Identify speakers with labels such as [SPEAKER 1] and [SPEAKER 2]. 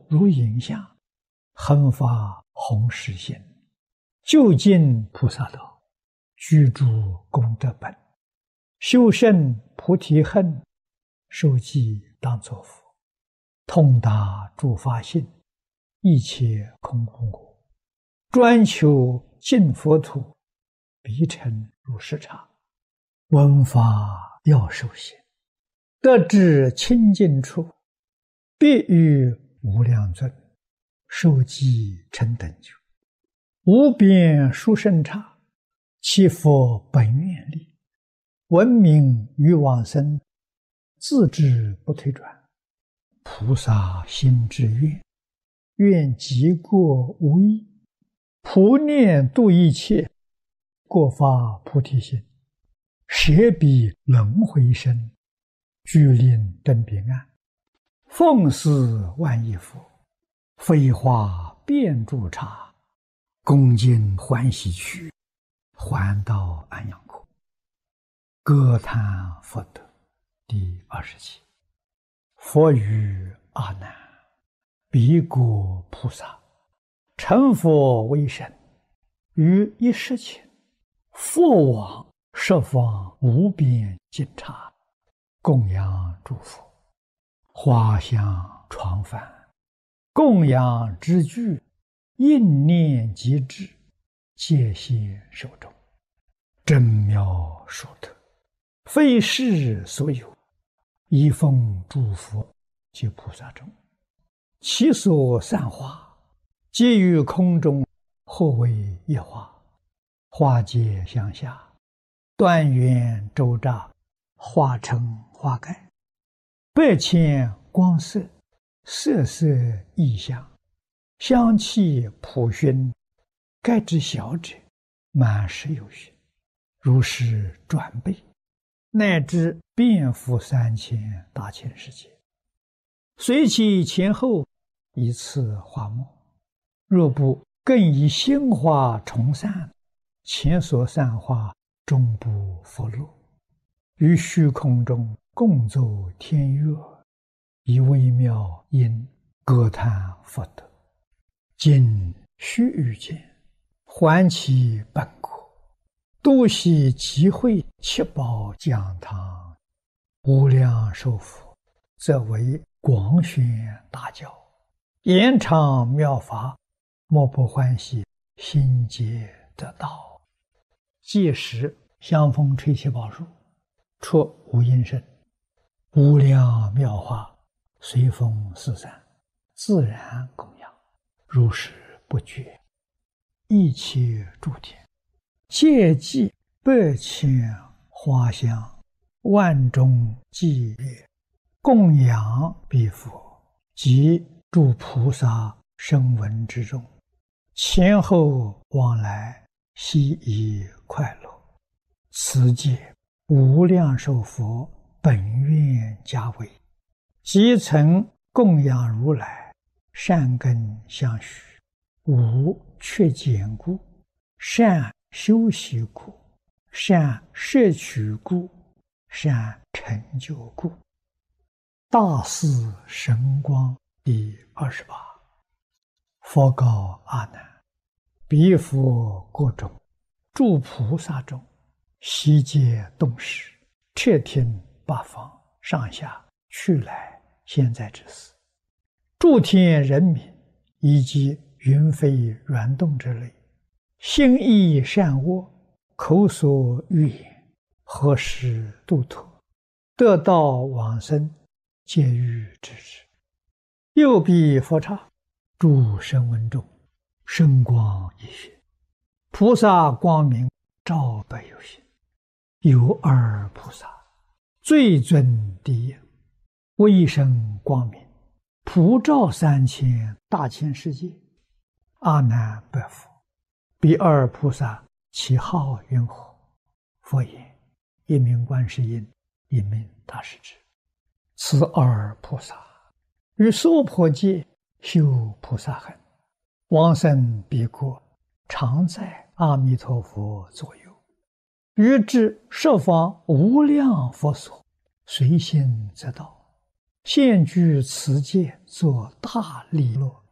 [SPEAKER 1] 如影像，恒发弘誓心，究竟菩萨道，居住功德本，修胜菩提恨，受记当作佛，通达诸法性，一切空无我，专求净佛土，必成如是刹。闻法要受行，得至清净处，必遇无量尊，受记成等觉，无边殊胜刹，其佛本愿力，闻名于往生，自知不退转。菩萨心之愿，愿极过无异，普念度一切，过发菩提心，舍彼轮回身，具令登彼岸，奉事万亿佛，飞花遍诸刹，恭敬欢喜去，还到安养国。歌叹佛德第27。佛语阿难：彼国菩萨成佛为身，于一时前，佛往十方无边尽刹，供养诸佛，花香床幡，供养之具，应念即至，戒谢受众，真妙殊特，非世所有，一奉诸佛及菩萨众，其所散花，皆于空中，或为一花，花皆向下，断缘周匝，化成花盖，百千光色，色色异香，香气普熏，盖之小者满十有余，如是转倍，乃至遍覆3000大千世界，随其前后，以次花末。若不更以心花重散，前所散花终不佛落，于虚空中共奏天乐，以微妙音歌叹佛德。今须臾间，还其本国，度悉集会七宝讲堂，无量寿佛，则为广宣大教，延长妙法，莫不欢喜，心皆得道。届时香风吹七宝树，出无音声，无量妙法随风四散，自然供养，如是不绝。一切诸天皆祭百千花香，万众伎乐，供养彼佛及诸菩萨声闻之众，前后往来，悉以快乐。此界无量寿佛本愿家为，即曾供养如来，善根相续，无缺减故，善修习故，善摄取故，善成就故。大士神光第28。佛告阿难：彼佛国中，诸菩萨中，悉皆动识，彻听八方上下去来现在之事，诸天人民以及云飞软动之类，心意善恶，口所欲言，何时度脱，得道往生，皆欲知之。又彼佛刹，诸声闻众，声光一现，菩萨光明照百有心。有二菩萨，最尊第一，威声光明，普照3000大千世界。阿难白佛：彼二菩萨其号云何？佛言：一名观世音，一名大势至。此二菩萨于娑婆界修菩萨行，往生彼国，常在阿弥陀佛左右，于至十方无量佛所，随心则到， 现居此界，作大利乐。